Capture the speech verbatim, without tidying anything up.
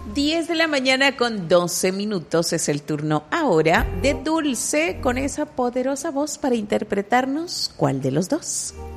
diez de la mañana con doce minutos es el turno ahora de Dulce con esa poderosa voz para interpretarnos ¿cuál de los dos?